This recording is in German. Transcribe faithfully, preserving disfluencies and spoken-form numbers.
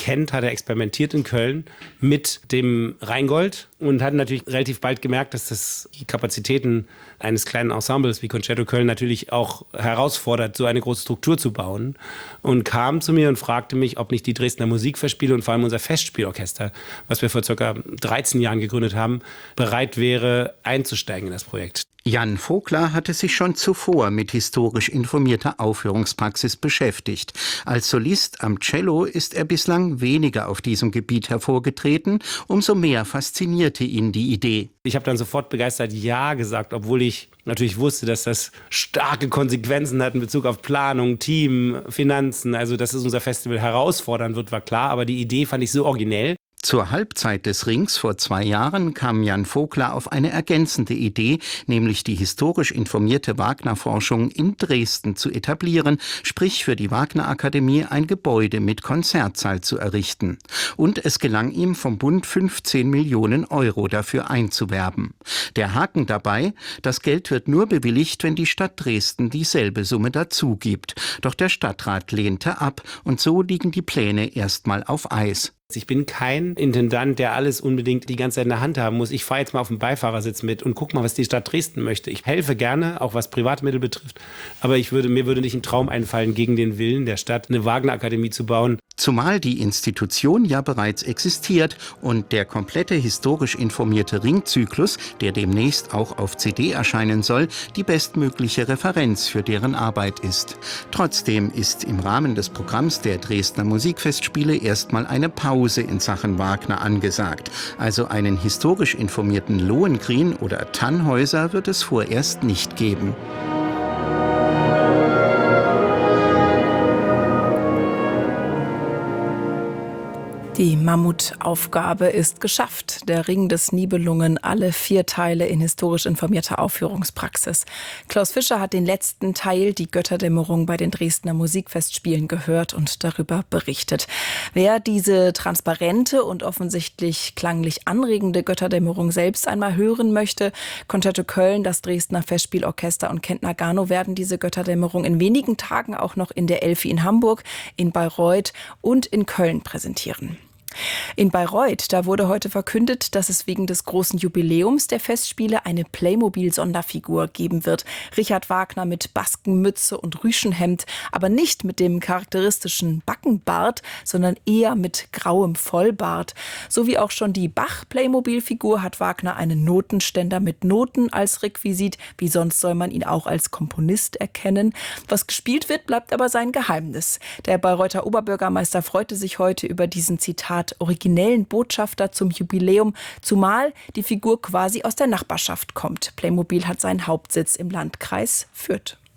kennt, hat er experimentiert in Köln mit dem Rheingold und hat natürlich relativ bald gemerkt, dass das die Kapazitäten eines kleinen Ensembles wie Concerto Köln natürlich auch herausfordert, so eine große Struktur zu bauen. Und kam zu mir und fragte mich, ob nicht die Dresdner Musikfestspiele und vor allem unser Festspielorchester, was wir vor circa dreizehn Jahren gegründet haben, bereit wäre, einzusteigen in das Projekt. Jan Vogler hatte sich schon zuvor mit historisch informierter Aufführungspraxis beschäftigt. Als Solist am Cello ist er bislang weniger auf diesem Gebiet hervorgetreten, umso mehr faszinierte ihn die Idee. Ich habe dann sofort begeistert Ja gesagt, obwohl ich natürlich wusste, dass das starke Konsequenzen hat in Bezug auf Planung, Team, Finanzen. Also, dass es unser Festival herausfordern wird, war klar, aber die Idee fand ich so originell. Zur Halbzeit des Rings vor zwei Jahren kam Jan Vogler auf eine ergänzende Idee, nämlich die historisch informierte Wagner-Forschung in Dresden zu etablieren, sprich für die Wagner-Akademie ein Gebäude mit Konzertsaal zu errichten. Und es gelang ihm vom Bund fünfzehn Millionen Euro dafür einzuwerben. Der Haken dabei: Das Geld wird nur bewilligt, wenn die Stadt Dresden dieselbe Summe dazu gibt. Doch der Stadtrat lehnte ab und so liegen die Pläne erstmal auf Eis. Ich bin kein Intendant, der alles unbedingt die ganze Zeit in der Hand haben muss. Ich fahre jetzt mal auf dem Beifahrersitz mit und guck mal, was die Stadt Dresden möchte. Ich helfe gerne, auch was Privatmittel betrifft. Aber ich würde, mir würde nicht ein Traum einfallen, gegen den Willen der Stadt eine Wagner-Akademie zu bauen. Zumal die Institution ja bereits existiert und der komplette historisch informierte Ringzyklus, der demnächst auch auf C D erscheinen soll, die bestmögliche Referenz für deren Arbeit ist. Trotzdem ist im Rahmen des Programms der Dresdner Musikfestspiele erstmal eine Pause in Sachen Wagner angesagt. Also einen historisch informierten Lohengrin oder Tannhäuser wird es vorerst nicht geben. Die Mammutaufgabe ist geschafft. Der Ring des Nibelungen, alle vier Teile in historisch informierter Aufführungspraxis. Klaus Fischer hat den letzten Teil, die Götterdämmerung, bei den Dresdner Musikfestspielen gehört und darüber berichtet. Wer diese transparente und offensichtlich klanglich anregende Götterdämmerung selbst einmal hören möchte, Concerto Köln, das Dresdner Festspielorchester und Kent Nagano werden diese Götterdämmerung in wenigen Tagen auch noch in der Elfi in Hamburg, in Bayreuth und in Köln präsentieren. In Bayreuth, da wurde heute verkündet, dass es wegen des großen Jubiläums der Festspiele eine Playmobil-Sonderfigur geben wird. Richard Wagner mit Baskenmütze und Rüschenhemd, aber nicht mit dem charakteristischen Backenbart, sondern eher mit grauem Vollbart. So wie auch schon die Bach-Playmobil-Figur hat Wagner einen Notenständer mit Noten als Requisit. Wie sonst soll man ihn auch als Komponist erkennen? Was gespielt wird, bleibt aber sein Geheimnis. Der Bayreuther Oberbürgermeister freute sich heute über diesen Zitat originellen Botschafter zum Jubiläum, zumal die Figur quasi aus der Nachbarschaft kommt. Playmobil hat seinen Hauptsitz im Landkreis Fürth.